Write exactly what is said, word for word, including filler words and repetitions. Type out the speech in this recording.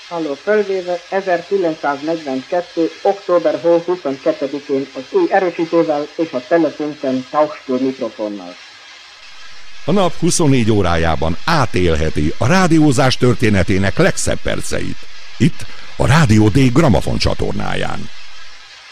Halló, fölvéve ezerkilencszáznegyvenkettő. október huszonkettedikén az új erősítővel és a telefonten Tauschtur mikrofonnal. A nap huszonnégy órájában átélheti a rádiózás történetének legszebb perceit. Itt a Rádió D Gramafon csatornáján.